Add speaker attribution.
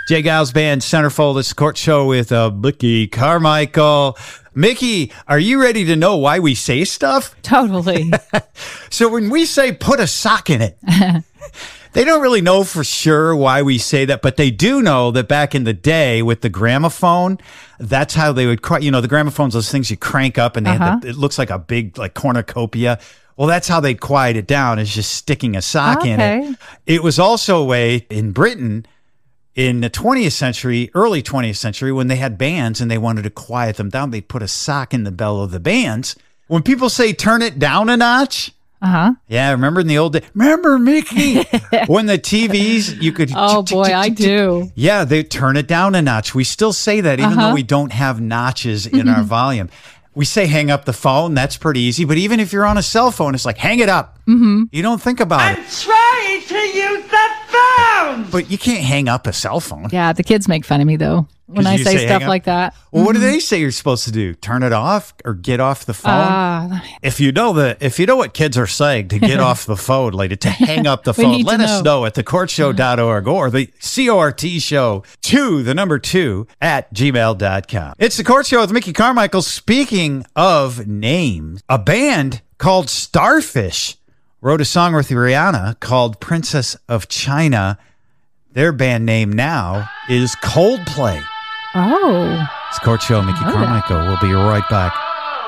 Speaker 1: Jay Giles Band, Centerfold, this Court Show with Mickey Carmichael. Mickey, are you ready to know why we say stuff?
Speaker 2: Totally.
Speaker 1: So when we say put a sock in it, they don't really know for sure why we say that, but they do know that back in the day with the gramophone, that's how they would, the gramophone's those things you crank up and they had it looks like a big cornucopia. Well, that's how they'd quiet it down, is just sticking a sock in it. It was also a way in Britain in the 20th century, early 20th century, when they had bands and they wanted to quiet them down, they'd put a sock in the bell of the bands. When people say turn it down a notch, yeah, remember in the old days? Remember, Mickey? When the TVs, you could...
Speaker 2: Oh, boy, I do.
Speaker 1: Yeah, they turn it down a notch. We still say that, even though we don't have notches in our volume. We say hang up the phone. That's pretty easy. But even if you're on a cell phone, it's like, hang it up. You don't think about it.
Speaker 3: I'm trying to use the phone!
Speaker 1: But you can't hang up a cell phone.
Speaker 2: Yeah, the kids make fun of me, though, when I say stuff like that.
Speaker 1: Well, what do they say you're supposed to do? Turn it off or get off the phone? If you know what kids are saying to get off the phone, like to hang up the phone, let us know at thecourtshow.org or the CORT show 2 at gmail.com. It's the Court Show with Mickey Carmichael. Speaking of names, a band called Starfish wrote a song with Rihanna called Princess of China. Their band name now is Coldplay.
Speaker 2: Oh.
Speaker 1: It's Court Show, Mickey Carmichael. We'll be right back.